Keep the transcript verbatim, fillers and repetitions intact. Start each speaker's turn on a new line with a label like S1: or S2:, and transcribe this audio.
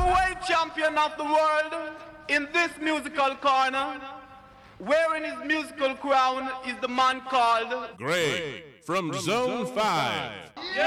S1: heavyweight champion of the world in this musical corner, wearing his musical crown, is the man called
S2: Greg from Zone five.